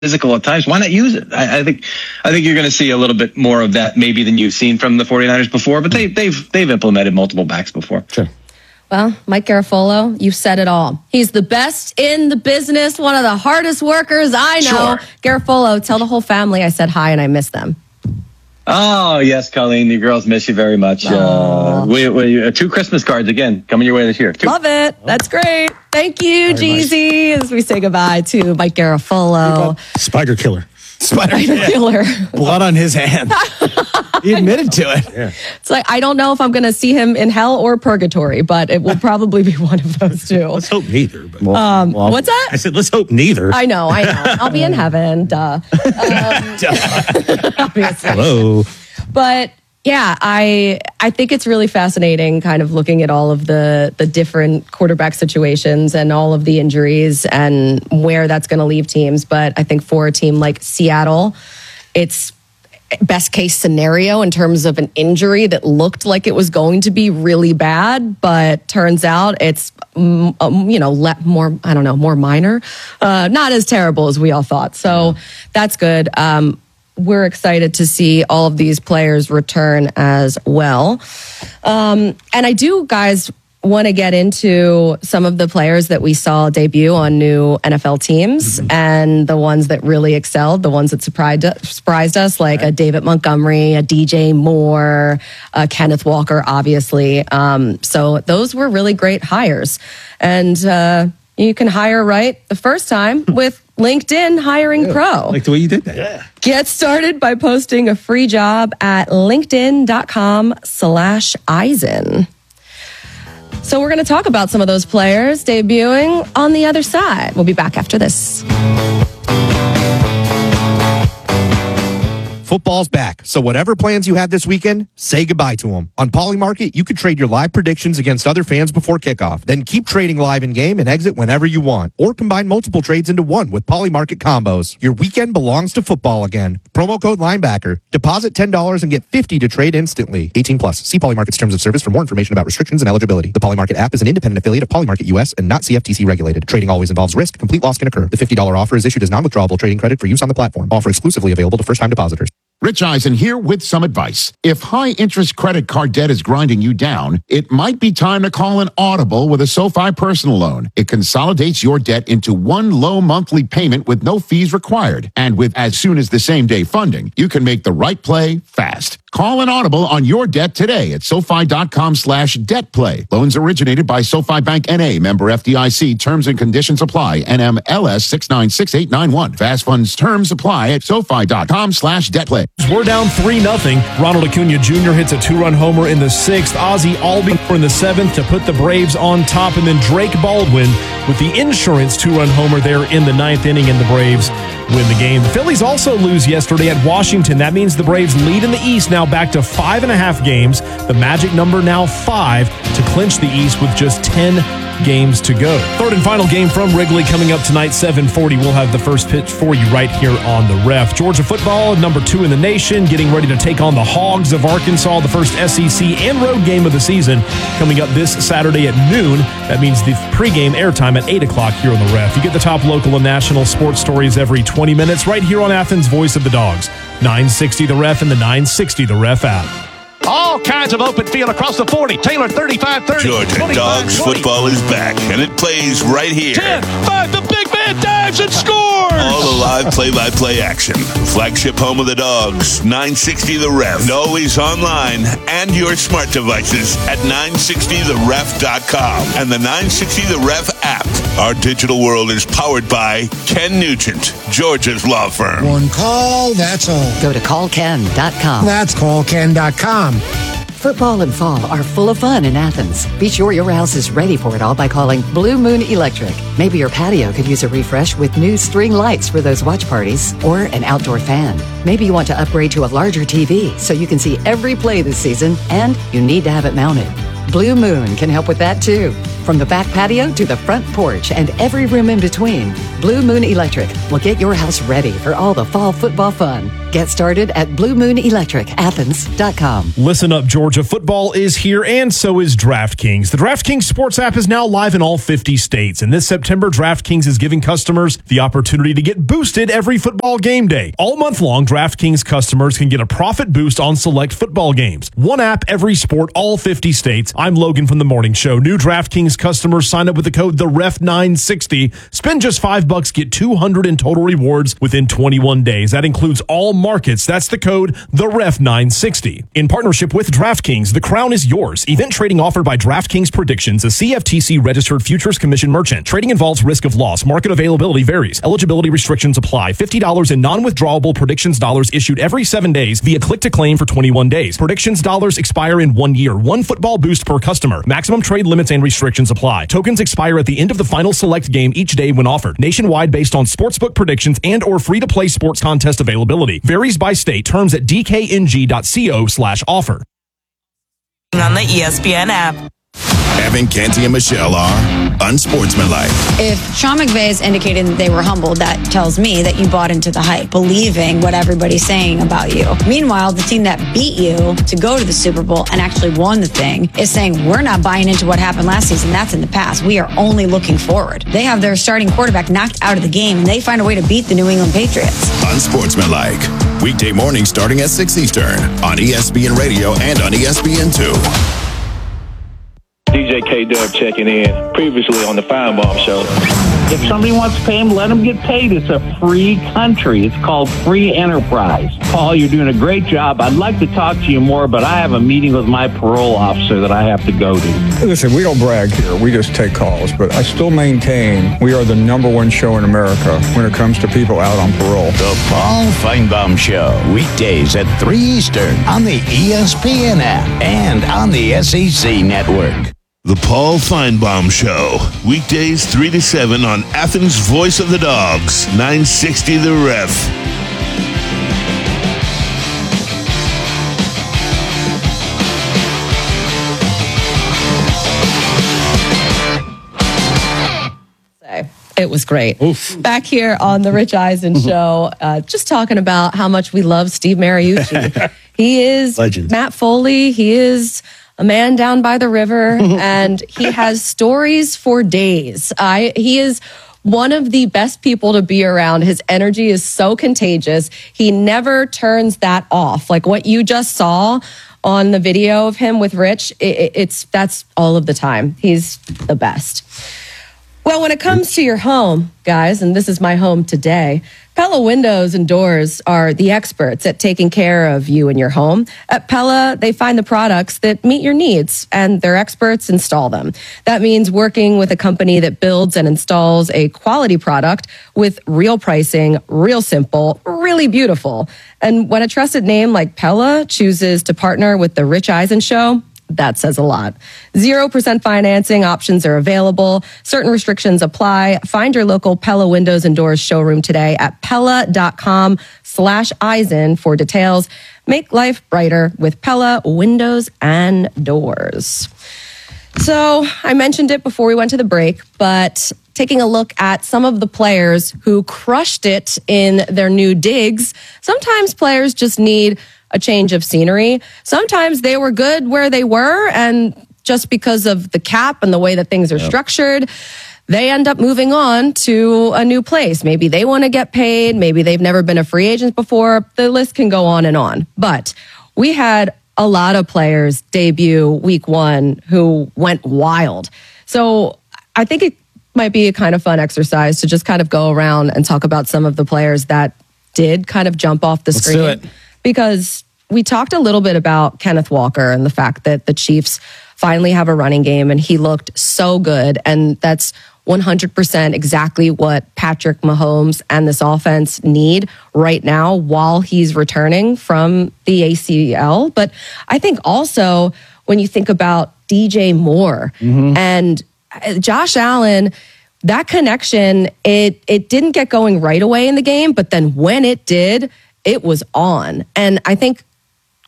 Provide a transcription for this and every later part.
physical at times. Why not use it? I think you're going to see a little bit more of that maybe than you've seen from the 49ers before, but they've implemented multiple backs before. Sure. Well, Mike Garafolo, you've said it all. He's the best in the business, one of the hardest workers I know. Sure. Garafolo, tell the whole family I said hi and I miss them. Oh, yes, Colleen. The girls miss you very much. 2 Christmas cards, again, coming your way this year. 2. Love it. That's great. Thank you, Jeezy, as we say goodbye to Mike Garafolo. Spider killer. Spider killer. Blood on his hand. He admitted to it. Yeah. It's like, I don't know if I'm going to see him in hell or purgatory, but it will probably be one of those two. Let's hope neither. But what's that? I said, let's hope neither. I know. I'll be in heaven. Duh. Obviously. Hello. But yeah, I think it's really fascinating kind of looking at all of the different quarterback situations and all of the injuries and where that's going to leave teams. But I think for a team like Seattle, it's best case scenario in terms of an injury that looked like it was going to be really bad, but turns out it's more minor, not as terrible as we all thought. So that's good. We're excited to see all of these players return as well. And I do, guys, want to get into some of the players that we saw debut on new NFL teams and the ones that really excelled, the ones that surprised us, like a David Montgomery, a DJ Moore, Kenneth Walker, obviously. So those were really great hires. And you can hire right the first time with LinkedIn Hiring Pro. I like the way you did that. Yeah. Get started by posting a free job at linkedin.com/Eisen. So we're going to talk about some of those players debuting on the other side. We'll be back after this. Football's back, so whatever plans you had this weekend, say goodbye to them. On Polymarket, you could trade your live predictions against other fans before kickoff. Then keep trading live in-game and exit whenever you want. Or combine multiple trades into one with Polymarket combos. Your weekend belongs to football again. Promo code Linebacker. Deposit $10 and get $50 to trade instantly. 18 plus. See Polymarket's terms of service for more information about restrictions and eligibility. The Polymarket app is an independent affiliate of Polymarket US and not CFTC regulated. Trading always involves risk. Complete loss can occur. The $50 offer is issued as non-withdrawable trading credit for use on the platform. Offer exclusively available to first-time depositors. Rich Eisen here with some advice. If high-interest credit card debt is grinding you down, it might be time to call an Audible with a SoFi personal loan. It consolidates your debt into one low monthly payment with no fees required. And with as soon as the same day funding, you can make the right play fast. Call an Audible on your debt today at SoFi.com/debtplay. Loans originated by SoFi Bank N.A. Member FDIC. Terms and conditions apply. NMLS 696891. Fast funds terms apply at SoFi.com/debtplay. We're down 3-0. Ronald Acuna Jr. hits a 2-run homer in the 6th. Ozzie Albies in the 7th to put the Braves on top. And then Drake Baldwin with the insurance 2-run homer there in the 9th inning, and the Braves win the game. The Phillies also lose yesterday at Washington. That means the Braves lead in the East now back to 5.5 games. The magic number now 5 to clinch the East with just 10 games to go. Third and final game from Wrigley coming up tonight, 7:40. We'll have the first pitch for you right here on the Ref. Georgia football, number 2 in the nation, getting ready to take on the Hogs of Arkansas, the first SEC and road game of the season, coming up this Saturday at noon. That means the pregame airtime at 8 o'clock here on the Ref. You get the top local and national sports stories every 20 minutes right here on Athens' Voice of the Dogs. 960 The Ref and the 960 The Ref app. All kinds of open field across the 40. Taylor 35-30. Georgia Dogs 20. Football is back, and it plays right here. 10-5, the big man dives and scores! All the live play-by-play action. Flagship home of the Dogs, 960 The Ref. And always online and your smart devices at 960theref.com and the 960 The Ref app. Our digital world is powered by Ken Nugent, Georgia's law firm. One call, that's all. Go to callken.com. That's callken.com. Football and fall are full of fun in Athens. Be sure your house is ready for it all by calling Blue Moon Electric. Maybe your patio could use a refresh with new string lights for those watch parties or an outdoor fan. Maybe you want to upgrade to a larger TV so you can see every play this season and you need to have it mounted. Blue Moon can help with that too. from the back patio to the front porch and every room in between. Blue Moon Electric will get your house ready for all the fall football fun. Get started at BlueMoonElectricAthens.com. Listen up, Georgia. Football is here, and so is DraftKings. The DraftKings Sports app is now live in all 50 states, and this September, DraftKings is giving customers the opportunity to get boosted every football game day. All month long, DraftKings customers can get a profit boost on select football games. One app, every sport, all 50 states. I'm Logan from The Morning Show. New DraftKings customers sign up with the code TheRef960. Spend just $5, get $200 in total rewards within 21 days. That includes all markets. That's the code TheRef960. In partnership with DraftKings, the crown is yours. Event trading offered by DraftKings Predictions, a CFTC registered futures commission merchant. Trading involves risk of loss. Market availability varies. Eligibility restrictions apply. $50 in non-withdrawable predictions dollars issued every 7 days via click to claim for 21 days. Predictions dollars expire in 1 year. One football boost per customer. Maximum trade limits and restrictions apply. Tokens expire at the end of the final select game each day when offered. Nationwide based on sportsbook predictions and or free-to-play sports contest availability. Varies by state. Terms at dkng.co/offer. On the ESPN app. Evan, Canty, and Michelle are unsportsmanlike. If Sean McVay is indicating that they were humbled, that tells me that you bought into the hype, believing what everybody's saying about you. Meanwhile, the team that beat you to go to the Super Bowl and actually won the thing is saying, we're not buying into what happened last season. That's in the past. We are only looking forward. They have their starting quarterback knocked out of the game, and they find a way to beat the New England Patriots. Unsportsmanlike. Weekday mornings starting at 6 Eastern on ESPN Radio and on ESPN2. DJ K-Dub checking in, previously on the Feinbaum Show. If somebody wants to pay him, let them get paid. It's a free country. It's called free enterprise. Paul, you're doing a great job. I'd like to talk to you more, but I have a meeting with my parole officer that I have to go to. Listen, we don't brag here. We just take calls. But I still maintain we are the #1 show in America when it comes to people out on parole. The Paul Feinbaum Show, weekdays at 3 Eastern on the ESPN app and on the SEC Network. The Paul Feinbaum Show, weekdays 3 to 7 on Athens' Voice of the Dogs, 960 The Ref. It was great. Oof. Back here on the Rich Eisen Show, just talking about how much we love Steve Mariucci. He is legend. Matt Foley. He is a man down by the river, and he has stories for days. He is one of the best people to be around. His energy is so contagious. He never turns that off. Like what you just saw on the video of him with Rich, that's all of the time. He's the best. Well, when it comes to your home, guys, and this is my home today, Pella Windows and Doors are the experts at taking care of you and your home. At Pella, they find the products that meet your needs, and their experts install them. That means working with a company that builds and installs a quality product with real pricing, real simple, really beautiful. And when a trusted name like Pella chooses to partner with the Rich Eisen Show, that says a lot. 0% financing options are available. Certain restrictions apply. Find your local Pella Windows and Doors showroom today at Pella.com/Eisen for details. Make life brighter with Pella Windows and Doors. So I mentioned it before we went to the break, but taking a look at some of the players who crushed it in their new digs, sometimes players just need a change of scenery. Sometimes they were good where they were, and just because of the cap and the way that things are structured, they end up moving on to a new place. Maybe they want to get paid. Maybe they've never been a free agent before. The list can go on and on. But we had a lot of players debut week one who went wild. So I think it might be a kind of fun exercise to just kind of go around and talk about some of the players that did kind of jump off the screen. Let's do it. Because we talked a little bit about Kenneth Walker and the fact that the Chiefs finally have a running game, and he looked so good. And that's 100% exactly what Patrick Mahomes and this offense need right now while he's returning from the ACL. But I think also when you think about DJ Moore and Josh Allen, that connection, it didn't get going right away in the game, but then when it did, it was on. And I think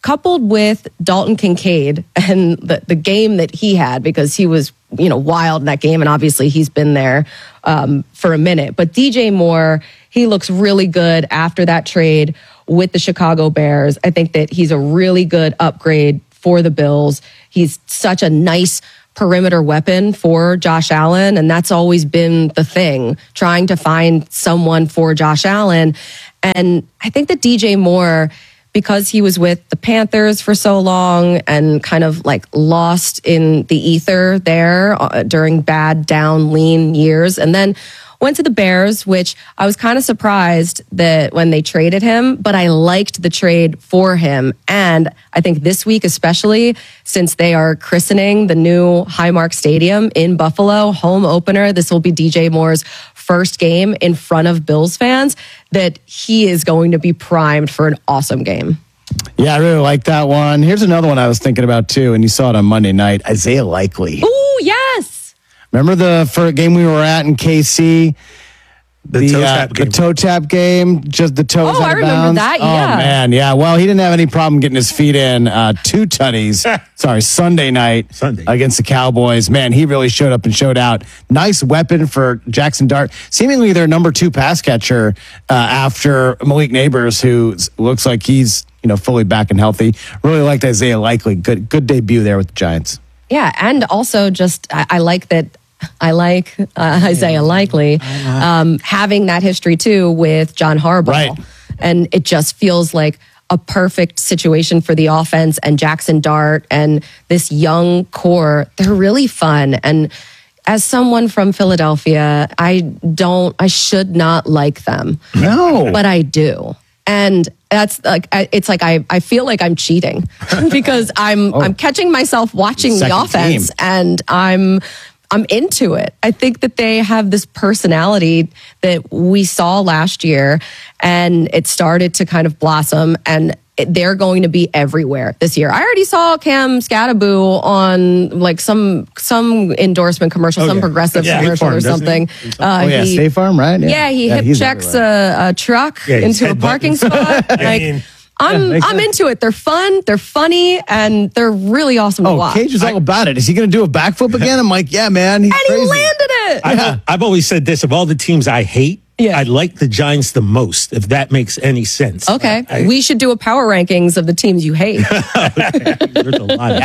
coupled with Dalton Kincaid and the game that he had, because he was, wild in that game. And obviously he's been there for a minute. But DJ Moore, he looks really good after that trade with the Chicago Bears. I think that he's a really good upgrade for the Bills. He's such a nice perimeter weapon for Josh Allen, and that's always been the thing, trying to find someone for Josh Allen. And I think that DJ Moore, because he was with the Panthers for so long and kind of like lost in the ether there during bad, down, lean years, and then went to the Bears, which I was kind of surprised that when they traded him, but I liked the trade for him. And I think this week, especially since they are christening the new Highmark Stadium in Buffalo, home opener, this will be DJ Moore's first game in front of Bills fans, that he is going to be primed for an awesome game. Yeah, I really like that one. Here's another one I was thinking about too, and you saw it on Monday night. Isaiah Likely. Ooh, yes. Remember the first game we were at in KC? The toe tap game, just the toes out of bounds. I remember that, yeah. Oh, man, yeah. Well, he didn't have any problem getting his feet in. 2 tutties, Sunday night against the Cowboys. Man, he really showed up and showed out. Nice weapon for Jackson Dart. Seemingly their number 2 pass catcher after Malik Neighbors, who looks like he's fully back and healthy. Really liked Isaiah Likely. Good debut there with the Giants. Yeah, and also just I like that. I like Isaiah Likely having that history too with John Harbaugh. Right. And it just feels like a perfect situation for the offense and Jackson Dart and this young core. They're really fun. And as someone from Philadelphia, I should not like them. No. But I do. And that's like, it's like I feel like I'm cheating because I'm catching myself watching the offense and I'm into it. I think that they have this personality that we saw last year, and it started to kind of blossom, and they're going to be everywhere this year. I already saw Cam Scattaboo on like some endorsement commercial, progressive commercial or something. State Farm, right? Yeah, he hip checks a truck into a parking spot. I'm into it. They're fun, they're funny, and they're really awesome to watch. Cage is all about it. Is he going to do a backflip again? I'm like, yeah, man. He's crazy. He landed it. I've always said this, of all the teams I hate, I like the Giants the most, if that makes any sense. Okay. We should do a power rankings of the teams you hate. There's a lot of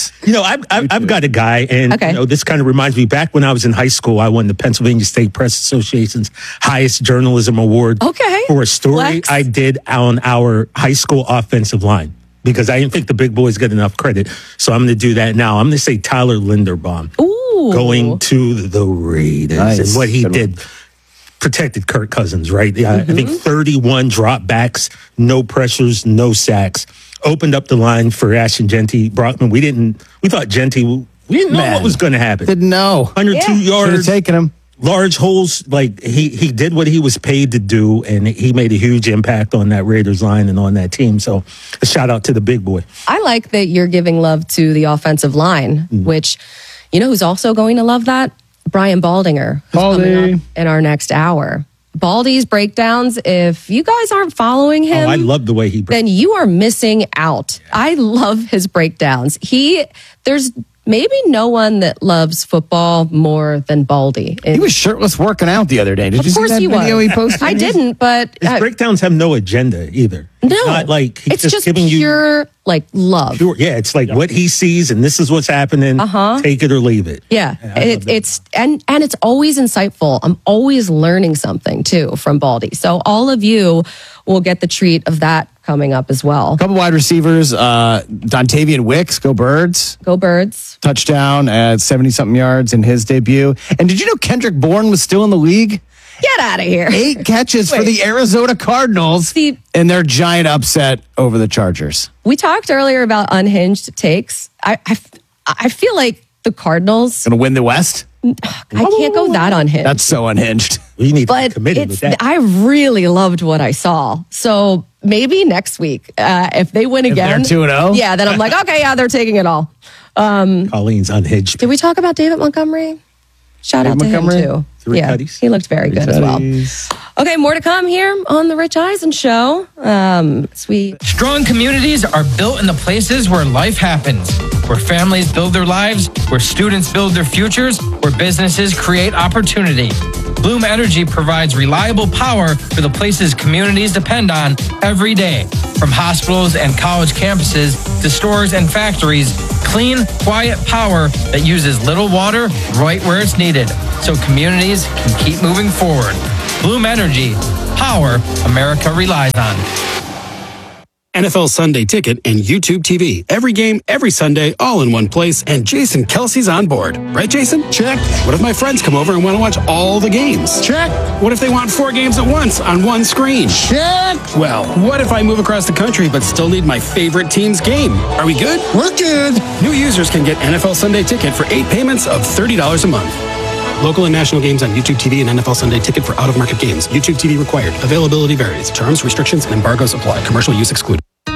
I've got a guy, and this kind of reminds me, back when I was in high school, I won the Pennsylvania State Press Association's highest journalism award for a story I did on our high school offensive line, because I didn't think the big boys get enough credit. So I'm going to do that now. I'm going to say Tyler Linderbaum going to the Raiders and what he did. Protected Kirk Cousins, right? I think 31 dropbacks, no pressures, no sacks. Opened up the line for Ashton Jeanty Brockman. We thought Jeanty, we didn't know what was going to happen. Didn't know. 102 yards. Should have taken him. Large holes. Like he did what he was paid to do, and he made a huge impact on that Raiders line and on that team. So a shout out to the big boy. I like that you're giving love to the offensive line, which, who's also going to love that? Brian Baldinger, who's coming up in our next hour. Baldy's breakdowns, if you guys aren't following him, I love the way he then you are missing out. I love his breakdowns. There's maybe no one that loves football more than Baldy. He was shirtless working out the other day. Did you see that video he posted? I didn't, but his breakdowns have no agenda either. No, it's not like he's it's just giving pure love. Yeah, it's like what he sees, and this is what's happening. Take it or leave it. Yeah, it's always insightful. I'm always learning something too from Baldy. So all of you will get the treat of that coming up as well. A couple wide receivers, Dontavian Wicks, go Birds. Go Birds. Touchdown at 70-something yards in his debut. And did you know Kendrick Bourne was still in the league? Get out of here. 8 catches for the Arizona Cardinals in their giant upset over the Chargers. We talked earlier about unhinged takes. I feel like the Cardinals going to win the West? I can't go that unhinged. That's so unhinged. You need to be committed with that. I really loved what I saw. So maybe next week, if they win again. If they're 2-0? Yeah, then I'm like, okay, yeah, they're taking it all. Colleen's unhinged. Did we talk about David Montgomery? Shout out to him too. He looked very good as well. Okay, more to come here on the Rich Eisen Show. Strong communities are built in the places where life happens, where families build their lives, where students build their futures, where businesses create opportunity. Bloom Energy provides reliable power for the places communities depend on every day. From hospitals and college campuses to stores and factories, clean, quiet power that uses little water right where it's needed, so communities can keep moving forward. Bloom Energy, power America relies on. NFL Sunday Ticket and YouTube TV. Every game, every Sunday, all in one place, and Jason Kelsey's on board. Right, Jason? Check. What if my friends come over and want to watch all the games? Check. What if they want 4 games at once on one screen? Check. Well, what if I move across the country but still need my favorite team's game? Are we good? We're good. New users can get NFL Sunday Ticket for 8 payments of $30 a month. Local and national games on YouTube TV and NFL Sunday Ticket for out-of-market games. YouTube TV required. Availability varies. Terms, restrictions, and embargoes apply. Commercial use excluded.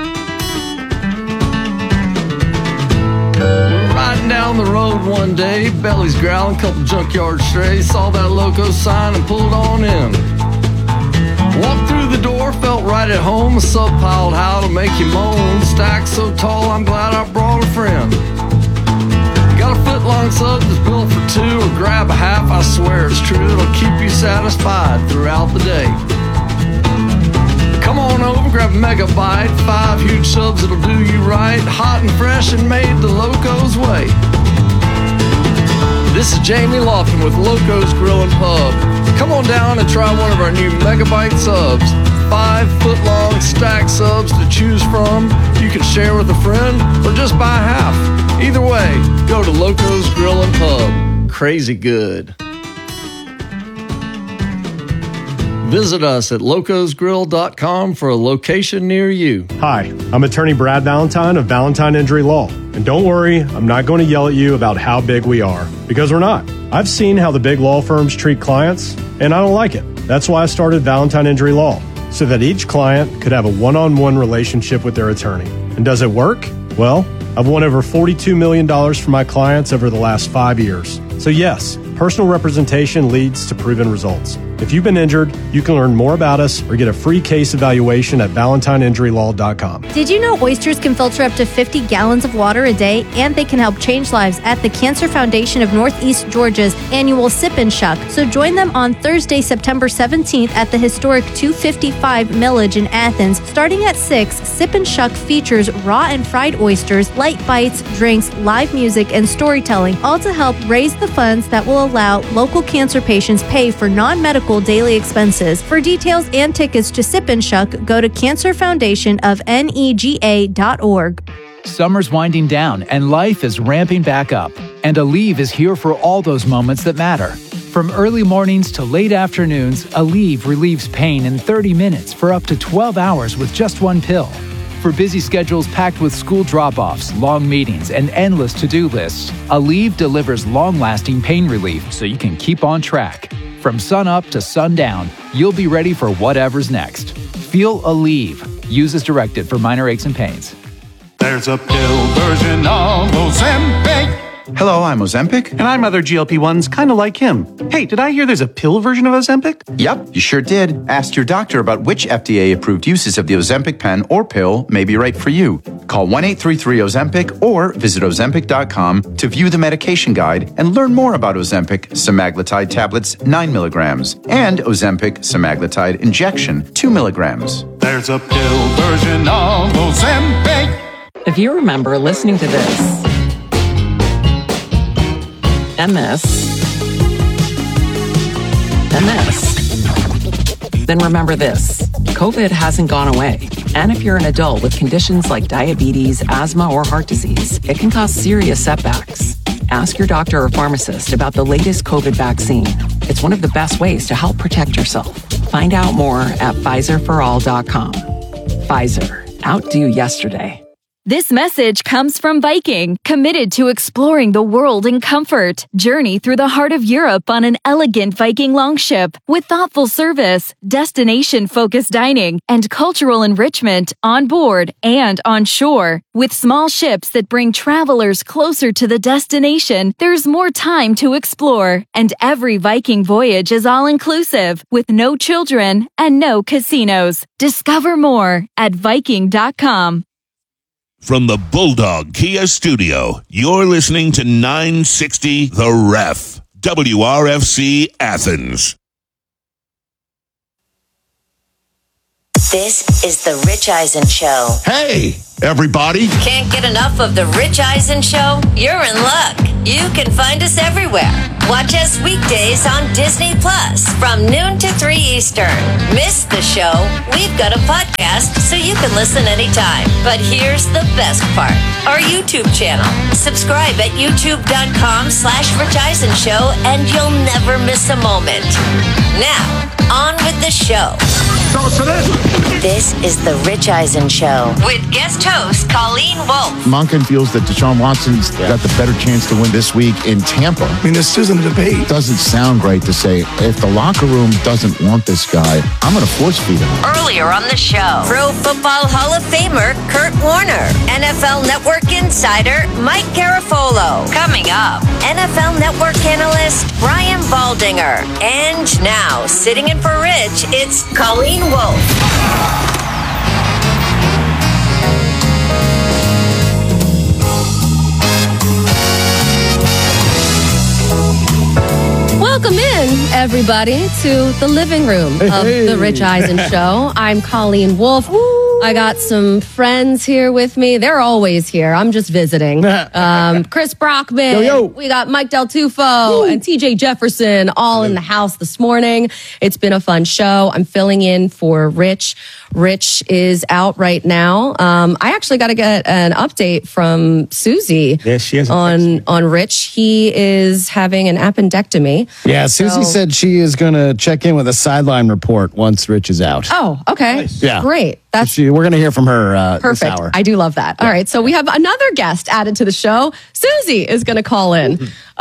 Riding down the road one day, belly's growling, couple junkyard strays, saw that loco sign and pulled on in. Walked through the door, felt right at home, a sub piled how to make you moan. Stack so tall, I'm glad I brought a friend. Got a foot-long sub that's built for 2, or grab a half, I swear it's true, it'll keep you satisfied throughout the day. Come on over, grab a megabyte, 5 huge subs that'll do you right, hot and fresh and made the Loco's way. This is Jamie Lofton with Loco's Grill and Pub. Come on down and try one of our new megabyte subs. 5-foot-long stack subs to choose from. You can share with a friend or just buy half. Either way, go to Loco's Grill and Pub. Crazy good. Visit us at locosgrill.com for a location near you. Hi, I'm attorney Brad Valentine of Valentine Injury Law. And don't worry, I'm not going to yell at you about how big we are, because we're not. I've seen how the big law firms treat clients, and I don't like it. That's why I started Valentine Injury Law, so that each client could have a one-on-one relationship with their attorney. And does it work? Well, I've won over $42 million for my clients over the last 5 years. So yes, personal representation leads to proven results. If you've been injured, you can learn more about us or get a free case evaluation at valentineinjurylaw.com. Did you know oysters can filter up to 50 gallons of water a day, and they can help change lives at the Cancer Foundation of Northeast Georgia's annual Sip and Shuck? So join them on Thursday, September 17th at the historic 255 Millage in Athens. Starting at 6, Sip and Shuck features raw and fried oysters, light bites, drinks, live music, and storytelling, all to help raise the funds that will allow local cancer patients pay for non-medical daily expenses. For details and tickets to Sip and Shuck, go to cancerfoundationofnega.org. Summer's winding down and life is ramping back up. And Aleve is here for all those moments that matter. From early mornings to late afternoons, Aleve relieves pain in 30 minutes for up to 12 hours with just one pill. For busy schedules packed with school drop-offs, long meetings, and endless to-do lists, Aleve delivers long-lasting pain relief so you can keep on track. From sun up to sundown, you'll be ready for whatever's next. Feel Aleve. Use as directed for minor aches and pains. There's a pill version of Ozempic. Hello, I'm Ozempic. And I'm other GLP-1s kind of like him. Hey, did I hear there's a pill version of Ozempic? Yep, you sure did. Ask your doctor about which FDA-approved uses of the Ozempic pen or pill may be right for you. Call 1-833-OZEMPIC or visit Ozempic.com to view the medication guide and learn more about Ozempic semaglutide tablets 9 milligrams and Ozempic semaglutide injection 2 milligrams. There's a pill version of Ozempic. If you remember listening to this, and this, then remember this. COVID hasn't gone away. And if you're an adult with conditions like diabetes, asthma, or heart disease, it can cause serious setbacks. Ask your doctor or pharmacist about the latest COVID vaccine. It's one of the best ways to help protect yourself. Find out more at PfizerForAll.com. Pfizer. Outdo yesterday. This message comes from Viking, committed to exploring the world in comfort. Journey through the heart of Europe on an elegant Viking longship with thoughtful service, destination-focused dining, and cultural enrichment on board and on shore. With small ships that bring travelers closer to the destination, there's more time to explore. And every Viking voyage is all-inclusive, with no children and no casinos. Discover more at Viking.com. From the Bulldog Kia Studio, you're listening to 960 The Ref, WRFC Athens. This is The Rich Eisen Show. Hey, everybody. Can't get enough of The Rich Eisen Show? You're in luck. You can find us everywhere. Watch us weekdays on Disney Plus from noon to 3 Eastern. Miss the show? We've got a podcast so you can listen anytime. But here's the best part. Our YouTube channel. Subscribe at youtube.com/Rich Eisen Show and you'll never miss a moment. Now, on with the show. This is The Rich Eisen Show with guest host Colleen Wolfe. Monken feels that Deshaun Watson's got the better chance to win this week in Tampa. I mean, this isn't a debate. It doesn't sound great to say, if the locker room doesn't want this guy, I'm going to force feed him. Earlier on the show, Pro Football Hall of Famer Kurt Warner, NFL Network insider Mike Garafolo. Coming up, NFL Network analyst Brian Baldinger. And now, sitting in for Rich, it's Colleen Wolfe. Welcome in, everybody, to the living room of The Rich Eisen Show. I'm Colleen Wolfe. I got some friends here with me. They're always here. I'm just visiting. Chris Brockman. Yo. We got Mike Del Tufo and TJ Jefferson all in the house this morning. It's been a fun show. I'm filling in for Rich. Rich is out right now. I actually got to get an update from Susie on Rich. He is having an appendectomy. Yeah, Susie said she is going to check in with a sideline report once Rich is out. Oh, okay. Nice. Yeah. Great. We're going to hear from her perfect. this hour. I do love that. All right, so we have another guest added to the show. Susie is going to call in.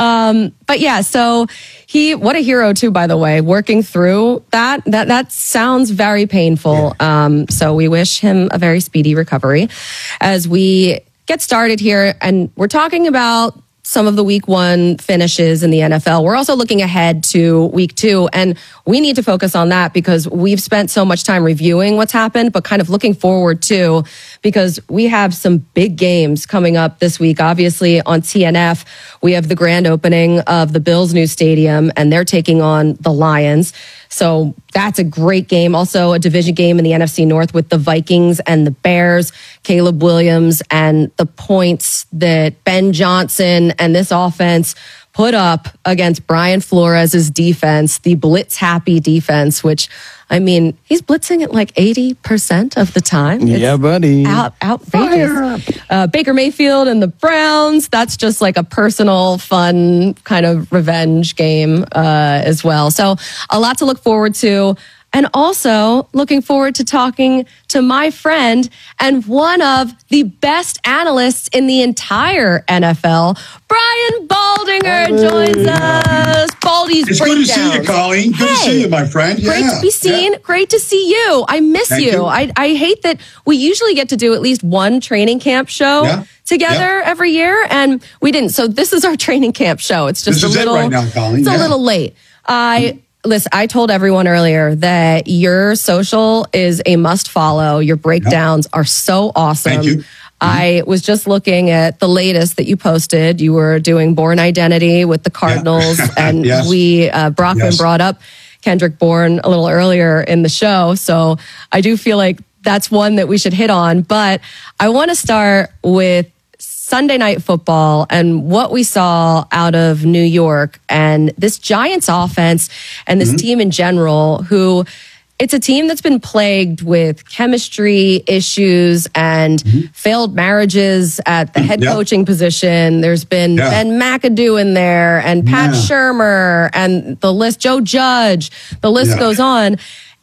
But yeah, so what a hero too, by the way, working through that sounds very painful. So we wish him a very speedy recovery as we get started here. And we're talking about some of the week 1 finishes in the NFL. We're also looking ahead to week 2, and we need to focus on that because we've spent so much time reviewing what's happened, but kind of looking forward too, because we have some big games coming up this week. Obviously on TNF, we have the grand opening of the Bills' new stadium, and they're taking on the Lions. So that's a great game. Also a division game in the NFC North with the Vikings and the Bears, Caleb Williams, and the points that Ben Johnson and this offense put up against Brian Flores' defense, the blitz-happy defense, which, I mean, he's blitzing at like 80% of the time. Yeah, buddy. Outrageous. Baker Mayfield and the Browns, that's just like a personal, fun kind of revenge game as well. So a lot to look forward to. And also looking forward to talking to my friend and one of the best analysts in the entire NFL, Brian Baldinger joins us. Baldy's It's Breakdowns. good to see you, Colleen. Good to see you, my friend. Great to be seen. Yeah. Great to see you. I miss Thank you. I hate that we usually get to do at least one training camp show together every year, and we didn't. So this is our training camp show. It's just This is it right now, Colleen. It's a little late. Listen, I told everyone earlier that your social is a must follow. Your breakdowns are so awesome. Thank you. I was just looking at the latest that you posted. You were doing Bourne Identity with the Cardinals, and Brockman brought up Kendrick Bourne a little earlier in the show. So I do feel like that's one that we should hit on. But I want to start with Sunday Night Football and what we saw out of New York and this Giants offense and this team in general, who it's a team that's been plagued with chemistry issues and failed marriages at the head coaching position. There's been Ben McAdoo in there and Pat Shurmur and the list, Joe Judge, the list goes on.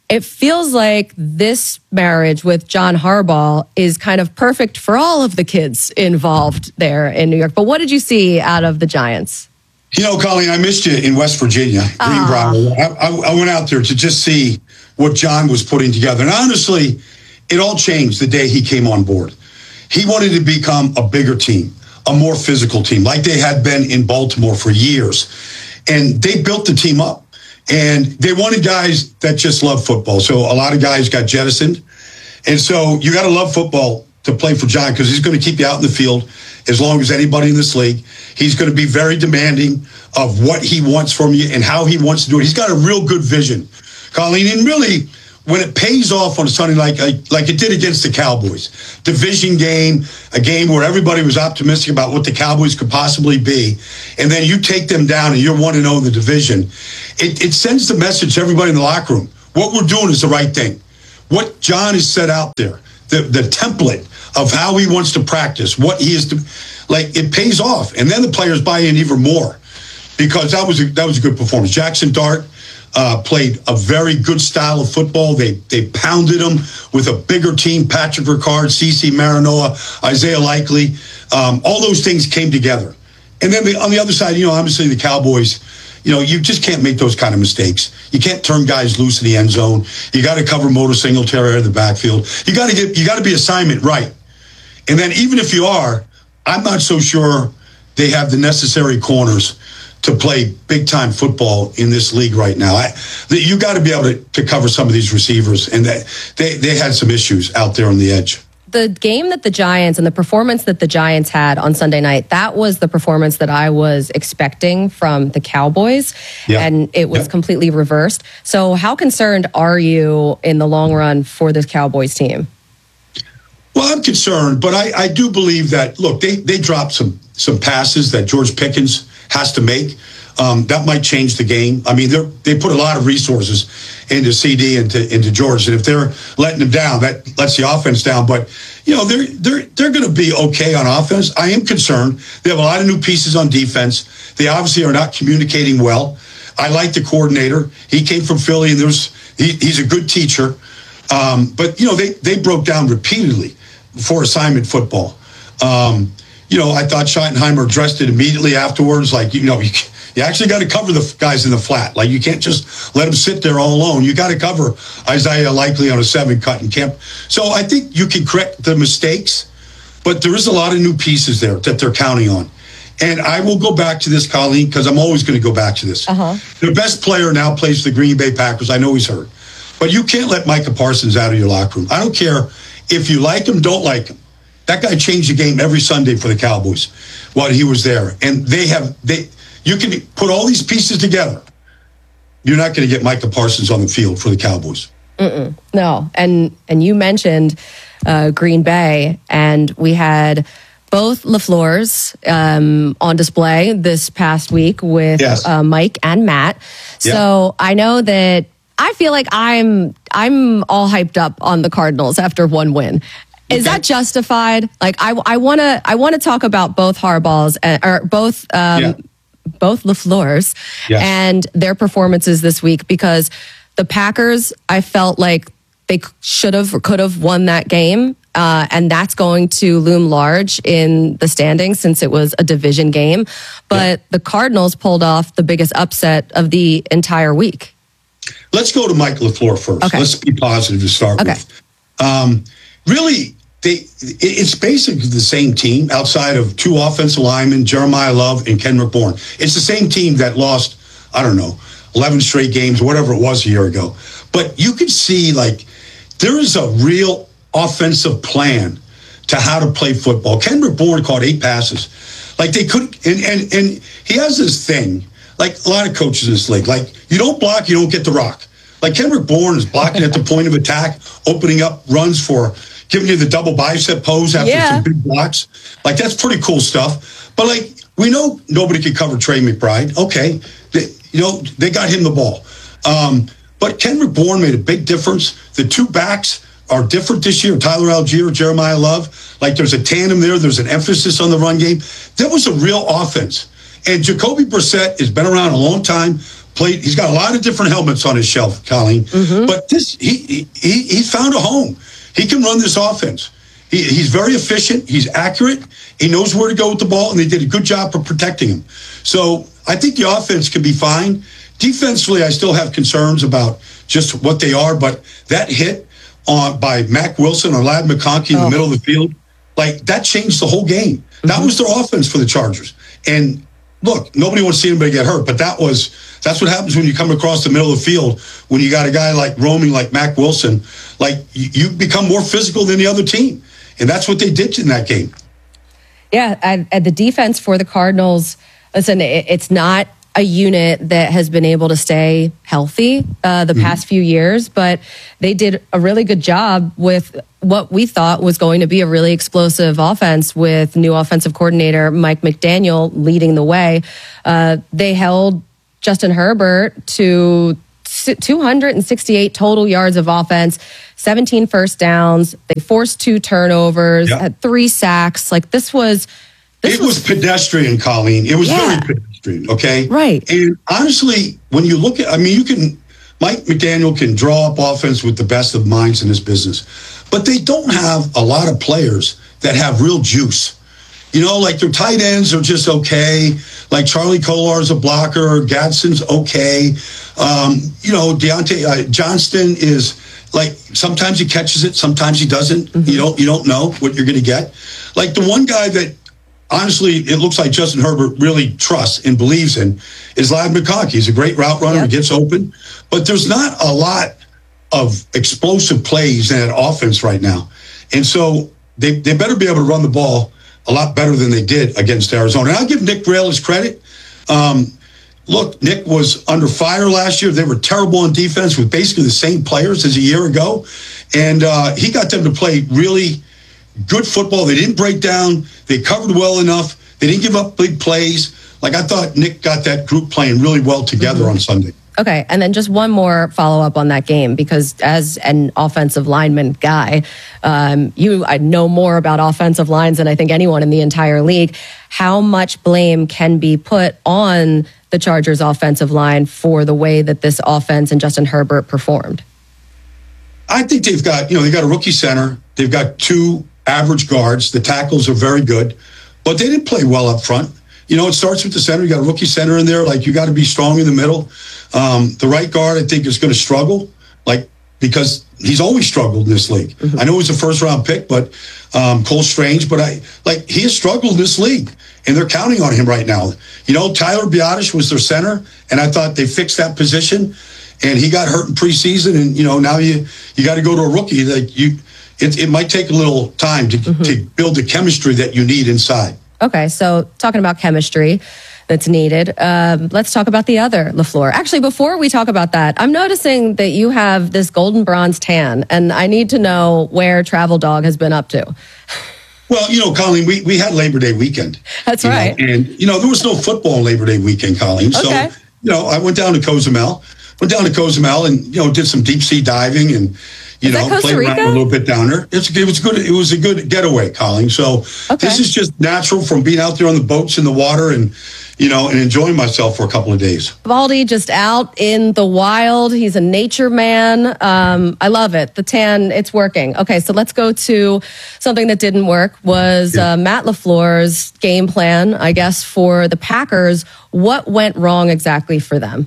it feels like this marriage with John Harbaugh is kind of perfect for all of the kids involved there in New York. But what did you see out of the Giants? You know, Colleen, I missed you in West Virginia, Greenbrier. I went out there to just see what John was putting together. And honestly, it all changed the day he came on board. He wanted to become a bigger team, a more physical team, like they had been in Baltimore for years. And they built the team up. And they wanted guys that just love football. So a lot of guys got jettisoned. And so you got to love football to play for John, because he's going to keep you out in the field as long as anybody in this league. He's going to be very demanding of what he wants from you and how he wants to do it. He's got a real good vision, Colleen. And really, when it pays off on a Sunday like it did against the Cowboys, division game, a game where everybody was optimistic about what the Cowboys could possibly be, and then you take them down and you're 1-0 in the division, it sends the message to everybody in the locker room. What we're doing is the right thing. What John has set out there, the template of how he wants to practice, what he is to, like, it pays off. And then the players buy in even more, because that was a good performance. Jackson Dart played a very good style of football. They pounded him with a bigger team. Patrick Ricard, CeCe Marinoa, Isaiah Likely, all those things came together. And then on the other side, obviously the Cowboys, you just can't make those kind of mistakes. You can't turn guys loose in the end zone. You got to cover Motor Singletary in the backfield. You got to be assignment right. And then even if you are, I'm not so sure they have the necessary corners to play big-time football in this league right now. You got to be able to cover some of these receivers, and they had some issues out there on the edge. The game that the Giants and the performance that the Giants had on Sunday night, that was the performance that I was expecting from the Cowboys, and it was completely reversed. So how concerned are you in the long run for this Cowboys team? Well, I'm concerned, but I do believe that, look, they dropped some passes that George Pickens has to make. That might change the game. I mean, they put a lot of resources into CD and into George, and if they're letting them down, that lets the offense down. But they're going to be okay on offense. I am concerned. They have a lot of new pieces on defense. They obviously are not communicating well. I like the coordinator. He came from Philly, and he's a good teacher. But they broke down repeatedly for assignment football. I thought Schottenheimer addressed it immediately afterwards. Like, you actually got to cover the guys in the flat. Like, you can't just let them sit there all alone. You got to cover Isaiah Likely on a 7-cut and camp. So I think you can correct the mistakes, but there is a lot of new pieces there that they're counting on. And I will go back to this, Colleen, because I'm always going to go back to this. Their best player now plays for the Green Bay Packers. I know he's hurt. But you can't let Micah Parsons out of your locker room. I don't care if you like him, don't like him. That guy changed the game every Sunday for the Cowboys while he was there. And you can put all these pieces together. You're not going to get Micah Parsons on the field for the Cowboys. No. And you mentioned Green Bay, and we had both LaFleurs on display this past week with Mike and Matt. So I know that I feel like I'm all hyped up on the Cardinals after one win. Is that justified? Like, I want to talk about both Harbaughs or both LaFleurs and their performances this week, because the Packers, I felt like they should have or could have won that game. And that's going to loom large in the standings since it was a division game. But the Cardinals pulled off the biggest upset of the entire week. Let's go to Mike LaFleur first. Okay. Let's be positive to start with. Really, it's basically the same team outside of 2 offensive linemen, Jeremiah Love and Kendrick Bourne. It's the same team that lost, 11 straight games, whatever it was a year ago. But you can see, like, there is a real offensive plan to how to play football. Kendrick Bourne caught 8 passes. Like, they couldn't, and he has this thing, like a lot of coaches in this league, like, you don't block, you don't get the rock. Like, Kendrick Bourne is blocking at the point of attack, opening up runs for giving you the double bicep pose after some big blocks. Like, that's pretty cool stuff. But, like, we know nobody could cover Trey McBride. Okay. They got him the ball. But Kendrick Bourne made a big difference. The 2 backs are different this year. Tyler Algier, Jeremiah Love. Like, there's a tandem there. There's an emphasis on the run game. That was a real offense. And Jacoby Brissett has been around a long time, He's got a lot of different helmets on his shelf, Colleen. But he found a home. He can run this offense. He's very efficient. He's accurate. He knows where to go with the ball, and they did a good job of protecting him. So I think the offense can be fine. Defensively, I still have concerns about just what they are, but that hit by Mack Wilson or Ladd McConkey in the middle of the field, like that changed the whole game. That was their offense for the Chargers. And look, nobody wants to see anybody get hurt, but that's what happens when you come across the middle of the field, when you got a guy like roaming like Mack Wilson, like you become more physical than the other team. And that's what they did in that game. Yeah, at the defense for the Cardinals, listen, it's not a unit that has been able to stay healthy the past few years, but they did a really good job with what we thought was going to be a really explosive offense with new offensive coordinator Mike McDaniel leading the way. They held Justin Herbert to 268 total yards of offense, 17 first downs. They forced 2 turnovers, had 3 sacks. Like this was pedestrian, Colleen. It was very pedestrian. Okay, right. And honestly, when you look at, Mike McDaniel can draw up offense with the best of minds in this business, but they don't have a lot of players that have real juice. Like their tight ends are just okay. Like Charlie Kolar's a blocker. Gadsden's okay. Deontay Johnston is like, sometimes he catches it, sometimes he doesn't. You don't know what you're going to get. Like the one guy that honestly it looks like Justin Herbert really trusts and believes in is Ladd McConkey. He's a great route runner. He gets open, but there's not a lot of explosive plays in that offense right now. And so they better be able to run the ball a lot better than they did against Arizona. And I'll give Nick Braille his credit. Look, Nick was under fire last year. They were terrible on defense with basically the same players as a year ago. And he got them to play really good football. They didn't break down. They covered well enough. They didn't give up big plays. Like I thought Nick got that group playing really well together on Sunday. Okay, and then just one more follow-up on that game, because as an offensive lineman guy, I know more about offensive lines than I think anyone in the entire league. How much blame can be put on the Chargers offensive line for the way that this offense and Justin Herbert performed? I think they've got a rookie center. They've got 2 average guards. The tackles are very good, but they didn't play well up front. It starts with the center. You got a rookie center in there. Like, you got to be strong in the middle. The right guard, I think, is going to struggle, because he's always struggled in this league. I know he's a first-round pick, but Cole Strange, but he has struggled in this league, and they're counting on him right now. Tyler Biadasz was their center, and I thought they fixed that position, and he got hurt in preseason, and now you got to go to a rookie. It might take a little time to build the chemistry that you need inside. Okay, so talking about chemistry that's needed, let's talk about the other LaFleur. Actually, before we talk about that, I'm noticing that you have this golden bronze tan, and I need to know where Travel Dog has been up to. Well, Colleen, we had Labor Day weekend. That's right. And, there was no football on Labor Day weekend, Colleen. Okay. So, I went down to Cozumel and, did some deep sea diving and, played around a little bit down there. It was a good getaway, Colleen. So This is just natural from being out there on the boats in the water and enjoying myself for a couple of days. Baldy just out in the wild. He's a nature man. I love it. The tan, it's working. Okay, so let's go to something that didn't work was Matt LaFleur's game plan, I guess, for the Packers. What went wrong exactly for them?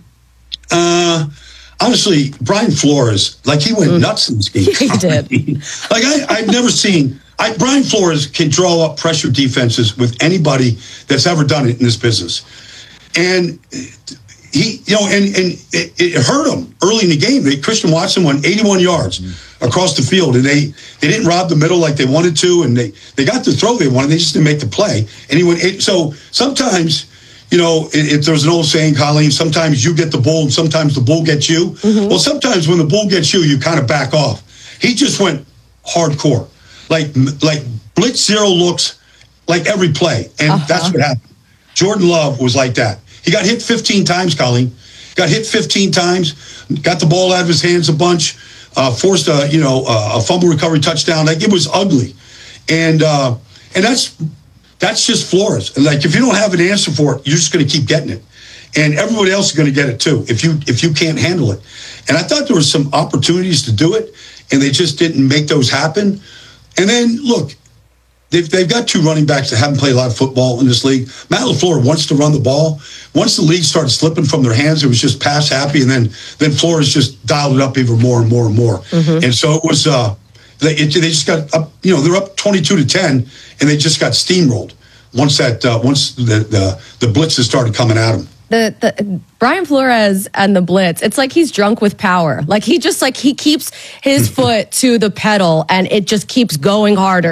Honestly, Brian Flores, he went nuts in this game. He did. I've never seen. Brian Flores can draw up pressure defenses with anybody that's ever done it in this business, and he, and it hurt him early in the game. Christian Watson went 81 yards across the field, and they didn't rob the middle like they wanted to, and they got the throw they wanted. They just didn't make the play, and he went. So sometimes. There's an old saying, Colleen, sometimes you get the bull and sometimes the bull gets you. Well, sometimes when the bull gets you, you kind of back off. He just went hardcore, like blitz zero looks like every play. And that's what happened. Jordan Love was like that. He got hit 15 times, Colleen. Got hit 15 times, got the ball out of his hands a bunch, forced a fumble recovery touchdown. It was ugly. And that's just Flores. If you don't have an answer for it, you're just going to keep getting it. and everybody else is going to get it too if you can't handle it. And I thought there were some opportunities to do it, and they just didn't make those happen. And then, look, they've got 2 running backs that haven't played a lot of football in this league. Matt LaFleur wants to run the ball. Once the league started slipping from their hands, it was just pass happy, and then Flores just dialed it up even more and more and more. Mm-hmm. And so it was they just got up. They're up 22-10, and they just got steamrolled once the blitzes started coming at them. The Brian Flores and the blitz, it's like he's drunk with power. Like he keeps his foot to the pedal and it just keeps going harder.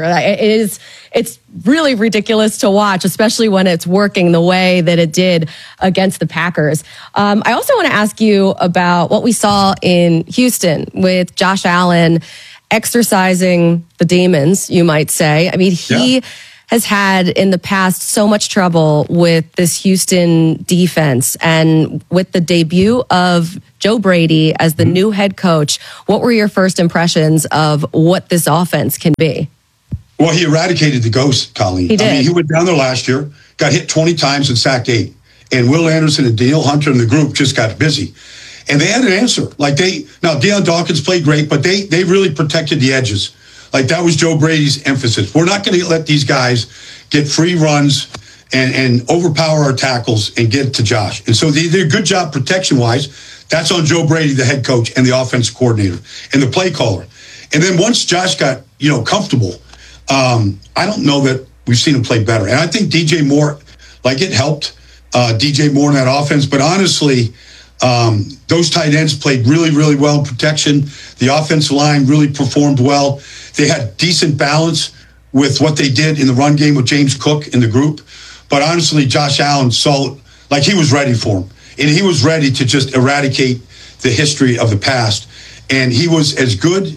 It's really ridiculous to watch, especially when it's working the way that it did against the Packers. I also want to ask you about what we saw in Houston with Josh Allen exercising the demons, you might say. I mean, he has had in the past so much trouble with this Houston defense, and with the debut of Joe Brady as the new head coach, what were your first impressions of what this offense can be? Well, he eradicated the ghost, Colleen. He did. I mean, he went down there last year, got hit 20 times and sacked 8. And Will Anderson and Danielle Hunter and the group just got busy. And they had an answer. Now Deion Dawkins played great, but they really protected the edges. Like, that was Joe Brady's emphasis. We're not going to let these guys get free runs and overpower our tackles and get to Josh. And so they did a good job protection-wise. That's on Joe Brady, the head coach, and the offensive coordinator, and the play caller. And then once Josh got, comfortable, I don't know that we've seen him play better. And I think DJ Moore, it helped DJ Moore in that offense. But honestly, those tight ends played really, really well in protection. The offensive line really performed well. They had decent balance with what they did in the run game with James Cook in the group. But honestly, Josh Allen saw like he was ready for him. And he was ready to just eradicate the history of the past. And he was as good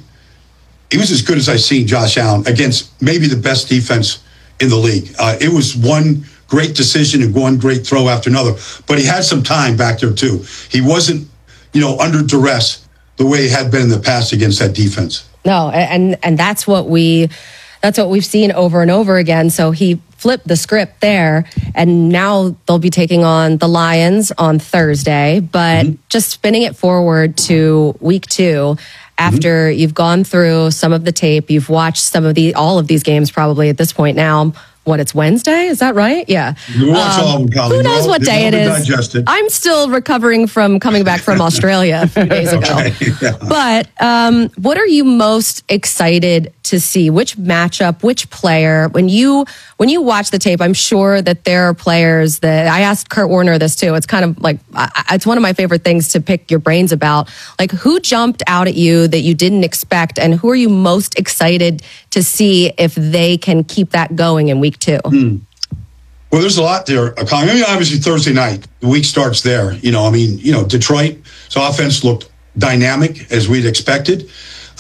as I've seen Josh Allen against maybe the best defense in the league. It was one great decision and one great throw after another. But he had some time back there, too. He wasn't, under duress the way he had been in the past against that defense. No, and that's what we've seen over and over again. So he flipped the script there, and now they'll be taking on the Lions on Thursday. But just spinning it forward to week 2, after you've gone through some of the tape, you've watched all of these games probably at this point now. It's Wednesday? Is that right? Yeah. You watch all of them, Colleen. Who knows what day it is? Digested. I'm still recovering from coming back from Australia a few days ago. Okay, yeah. But what are you most excited to see? Which matchup, which player? When you watch the tape, I'm sure that there are players that I asked Kurt Warner this too. It's kind of like, it's one of my favorite things to pick your brains about. Like, who jumped out at you that you didn't expect, and who are you most excited to see if they can keep that going in week 2? Well, there's a lot there. Obviously Thursday night, the week starts there. Detroit's offense looked dynamic as we'd expected.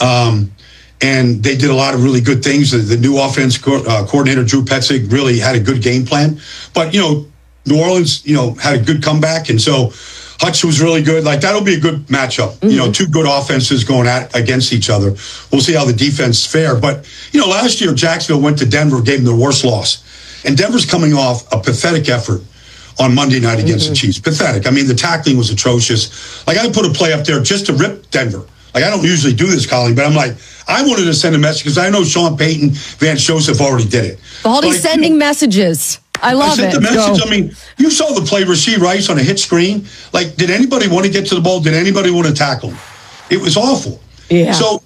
And they did a lot of really good things. The new offense coordinator, Drew Petzing, really had a good game plan. But, New Orleans, had a good comeback. And so Hutch was really good. That'll be a good matchup. Mm-hmm. 2 good offenses going against each other. We'll see how the defense fare. But, last year, Jacksonville went to Denver, gave them their worst loss. And Denver's coming off a pathetic effort on Monday night against the Chiefs. Pathetic. I mean, the tackling was atrocious. I put a play up there just to rip Denver. I don't usually do this, Colleen, but I'm I wanted to send a message because I know Sean Payton, Vance Joseph already did it. Baldy's sending messages. I love it. The message. I mean, you saw the play Rashee Rice on a hit screen. Did anybody want to get to the ball? Did anybody want to tackle him? It was awful. Yeah. So,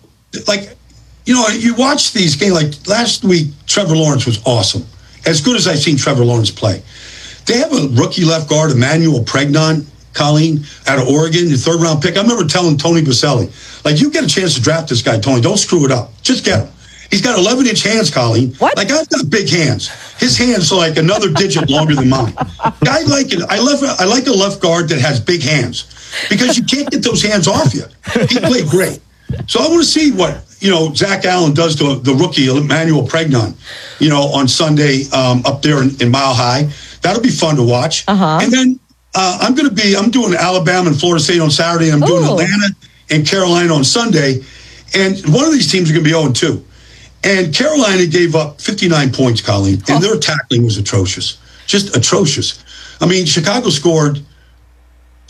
you watch these games. Last week, Trevor Lawrence was awesome. As good as I've seen Trevor Lawrence play. They have a rookie left guard, Emmanuel Pregnon, Colleen, out of Oregon, the 3rd-round pick. I remember telling Tony Baselli, you get a chance to draft this guy, Tony. Don't screw it up. Just get him. He's got 11-inch hands, Colleen. What? I've got big hands. His hands are another digit longer than mine. I like a left guard that has big hands because you can't get those hands off you. He played great. So I want to see what, Zach Allen does to the rookie, Emmanuel Pregnon, on Sunday up there in Mile High. That'll be fun to watch. And then I'm doing Alabama and Florida State on Saturday, and I'm doing Atlanta and Carolina on Sunday. And one of these teams are going to be 0-2. And Carolina gave up 59 points, Colleen, and their tackling was atrocious. Just atrocious. I mean, Chicago scored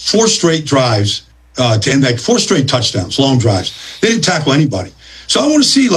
4 straight drives to end, like 4 straight touchdowns, long drives. They didn't tackle anybody. So I want to see,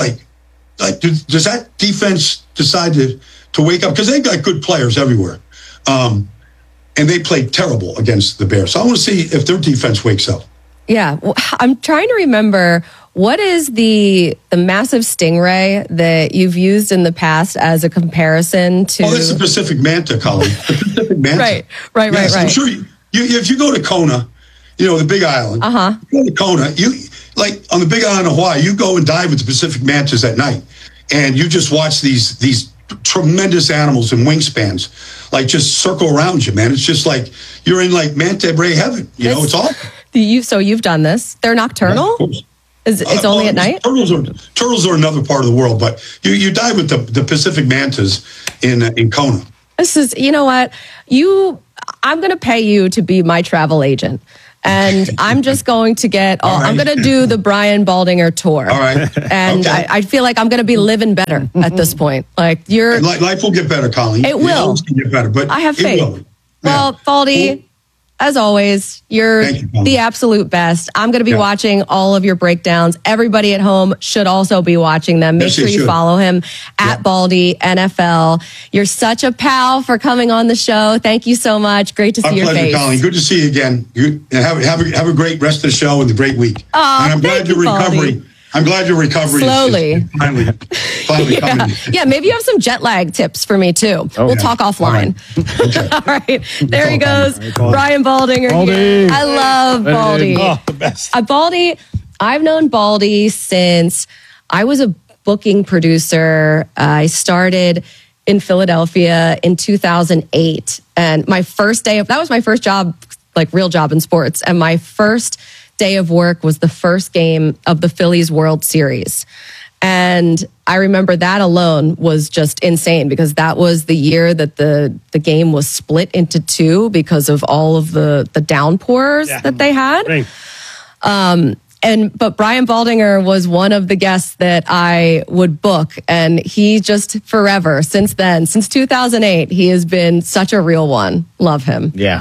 does that defense decide to wake up? Because they got good players everywhere. And they played terrible against the Bears. So I want to see if their defense wakes up. Yeah. Well, I'm trying to remember, what is the massive stingray that you've used in the past as a comparison to? Oh, that's the Pacific Manta, Colin. The Pacific Manta. Right. Yes, I'm sure if you go to Kona, the Big Island, you go to Kona, on the Big Island of Hawaii, you go and dive with the Pacific Mantas at night. And you just watch these tremendous animals in wingspans, just circle around you, man. It's just like you're in manta ray heaven. It's awesome. So you've done this. They're nocturnal? Yeah, it's only at night? Turtles are another part of the world, but you dive with the Pacific Mantas in Kona. This is, you know what? I'm going to pay you to be my travel agent. And I'm just going to I'm going to do the Brian Baldinger tour. All right. And I feel like I'm going to be living better at this point. Life will get better, Colleen. It will. Get better, but I have faith. It will. Well, Baldy, as always, you're the absolute best. I'm going to be watching all of your breakdowns. Everybody at home should also be watching them. Make sure you follow him at Baldy NFL. You're such a pal for coming on the show. Thank you so much. Great to see your face. Colleen. Good to see you again. Have a great rest of the show and a great week. Oh, and I'm glad your recovery. I'm glad your recovery slowly is finally coming. Yeah, maybe you have some jet lag tips for me too. We'll talk offline. All right. There he goes. Brian Baldinger. Here. I love Baldy. Oh, the best. Baldy, I've known Baldy since I was a booking producer. I started in Philadelphia in 2008. And that was my first job, real job in sports. And my first day of work was the first game of the Phillies World Series. And I remember that alone was just insane because that was the year that the game was split into 2 because of all of the downpours that they had. Right. But Brian Baldinger was one of the guests that I would book, and he just forever since 2008, he has been such a real one. Love him. Yeah.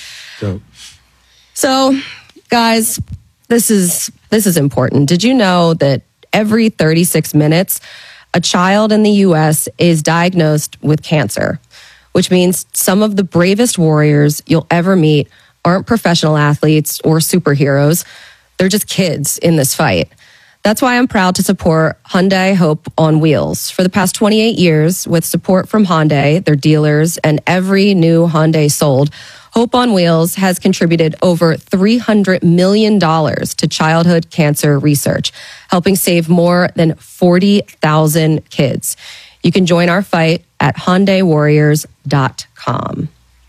So guys, this is important. Did you know that every 36 minutes, a child in the U.S. is diagnosed with cancer, which means some of the bravest warriors you'll ever meet aren't professional athletes or superheroes. They're just kids in this fight. That's why I'm proud to support Hyundai Hope on Wheels. For the past 28 years, with support from Hyundai, their dealers, and every new Hyundai sold, Hope on Wheels has contributed over $300 million to childhood cancer research, helping save more than 40,000 kids. You can join our fight at HyundaiWarriors.com.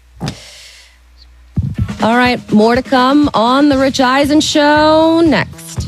All right, more to come on The Rich Eisen Show next.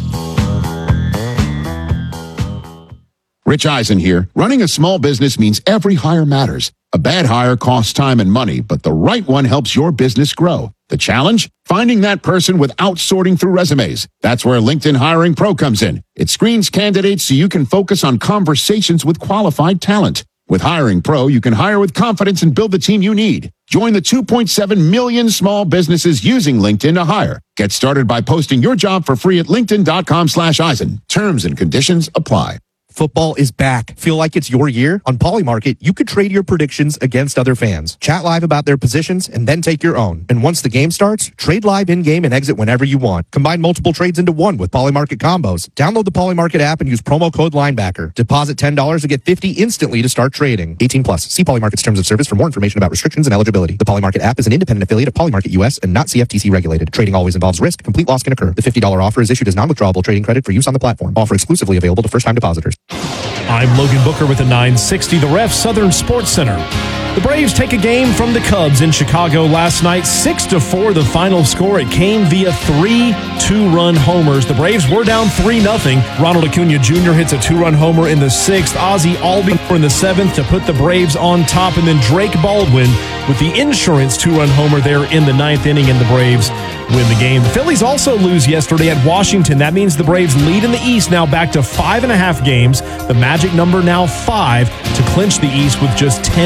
Rich Eisen here. Running a small business means every hire matters. A bad hire costs time and money, but the right one helps your business grow. The challenge? Finding that person without sorting through resumes. That's where LinkedIn Hiring Pro comes in. It screens candidates so you can focus on conversations with qualified talent. With Hiring Pro, you can hire with confidence and build the team you need. Join the 2.7 million small businesses using LinkedIn to hire. Get started by posting your job for free at linkedin.com/Eisen. Terms and conditions apply. Football is back. Feel like it's your year? On Polymarket, you could trade your predictions against other fans. Chat live about their positions and then take your own. And once the game starts, trade live in-game and exit whenever you want. Combine multiple trades into one with Polymarket combos. Download the Polymarket app and use promo code Linebacker. Deposit $10 to get $50 instantly to start trading. 18 plus. See Polymarket's terms of service for more information about restrictions and eligibility. The Polymarket app is an independent affiliate of Polymarket US and not CFTC regulated. Trading always involves risk. Complete loss can occur. The $50 offer is issued as non-withdrawable trading credit for use on the platform. Offer exclusively available to first-time depositors. I'm Logan Booker with the 960 The Ref Southern Sports Center. The Braves take a game from the Cubs in Chicago last night. 6-4 the final score. It came via 3 two-run homers. The Braves were down 3-0. Ronald Acuna Jr. hits a 2-run homer in the 6th. Ozzie Albies in the 7th to put the Braves on top. And then Drake Baldwin with the insurance 2-run homer there in the 9th inning, and the Braves win the game. The Phillies also lose yesterday at Washington. That means the Braves lead in the East now back to 5.5 games. The magic number now 5 to clinch the East with just 10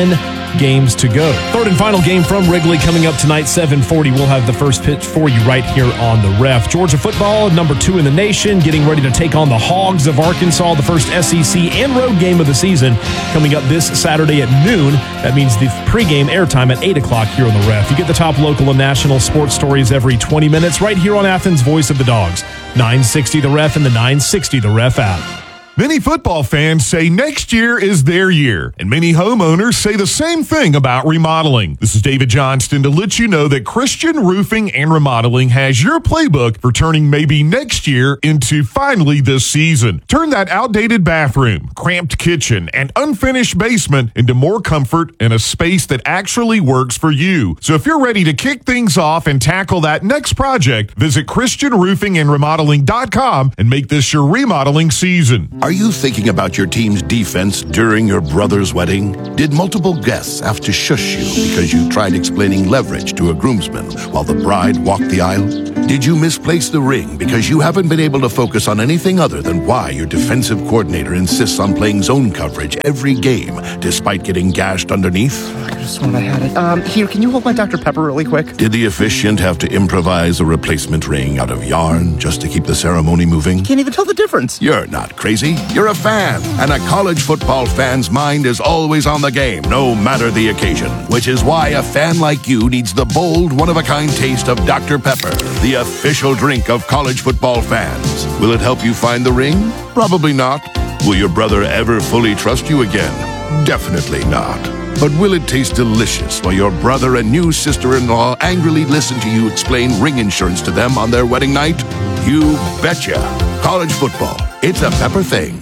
games to go. Third and final game from Wrigley coming up tonight, 7:40. We'll have the first pitch for you right here on the Ref. Georgia football, number 2 in the nation, getting ready to take on the Hogs of Arkansas, the first SEC and road game of the season, coming up this Saturday at noon. That means the pregame airtime at 8 o'clock here on the Ref. You get the top local and national sports stories every 20 minutes right here on Athens' Voice of the Dogs. 960 The Ref and the 960 The Ref app. Many football fans say next year is their year, and many homeowners say the same thing about remodeling. This is David Johnston to let you know that Christian Roofing and Remodeling has your playbook for turning maybe next year into finally this season. Turn that outdated bathroom, cramped kitchen, and unfinished basement into more comfort and a space that actually works for you. So if you're ready to kick things off and tackle that next project, visit ChristianRoofingandRemodeling.com and make this your remodeling season. Are you thinking about your team's defense during your brother's wedding? Did multiple guests have to shush you because you tried explaining leverage to a groomsman while the bride walked the aisle? Did you misplace the ring because you haven't been able to focus on anything other than why your defensive coordinator insists on playing zone coverage every game despite getting gashed underneath? I just thought I had it. Here, can you hold my Dr. Pepper really quick? Did the officiant have to improvise a replacement ring out of yarn just to keep the ceremony moving? Can't even tell the difference. You're not crazy. You're a fan, and a college football fan's mind is always on the game, no matter the occasion. Which is why a fan like you needs the bold, one-of-a-kind taste of Dr. Pepper, the official drink of college football fans. Will it help you find the ring? Probably not. Will your brother ever fully trust you again? Definitely not. But will it taste delicious while your brother and new sister-in-law angrily listen to you explain ring insurance to them on their wedding night? You betcha. College football. It's a Pepper thing.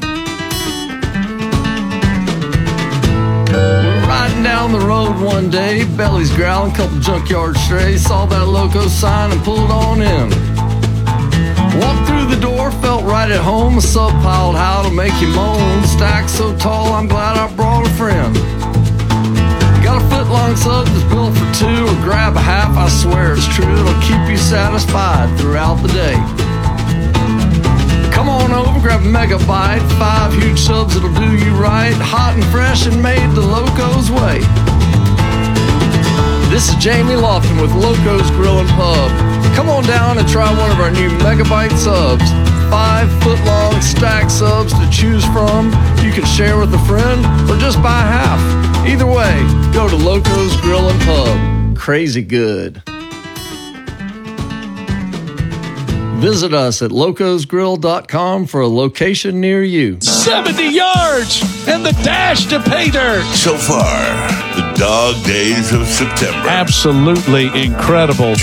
Riding down the road one day, belly's growling, couple junkyard strays, saw that loco sign and pulled on in. Walked through the door, felt right at home, a sub piled how to make you moan. Stacked so tall, I'm glad I brought a friend. Got a foot-long sub that's built for 2, or grab a half, I swear it's true, it'll keep you satisfied throughout the day. Come on over, grab a megabyte, 5 huge subs that'll do you right, hot and fresh and made the Loco's way. This is Jamie Lofton with Loco's Grill and Pub. Come on down and try one of our new megabyte subs. 5-foot-long stack subs to choose from. You can share with a friend or just buy half. Either way, go to Loco's Grill and Pub. Crazy good. Visit us at locosgrill.com for a location near you. 70 yards and the dash to pay dirt. So far, the dog days of September. Absolutely incredible.